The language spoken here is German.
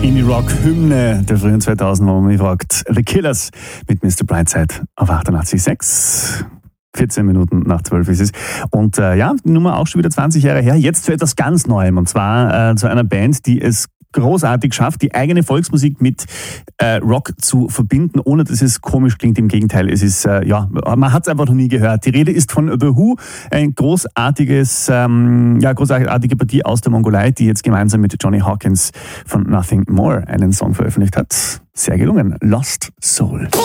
Indie-Rock-Hymne der frühen 2000, wo man mich fragt. The Killers mit Mr. Brightside auf 88,6. 14 Minuten nach 12 ist es. Und Nummer auch schon wieder 20 Jahre her. Jetzt zu etwas ganz Neuem. Und zwar zu einer Band, die es großartig schafft, die eigene Volksmusik mit Rock zu verbinden, ohne dass es komisch klingt. Im Gegenteil, es ist, man hat es einfach noch nie gehört. Die Rede ist von The Who, ein großartige Partie aus der Mongolei, die jetzt gemeinsam mit Johnny Hawkins von Nothing More einen Song veröffentlicht hat. Sehr gelungen. Lost Soul.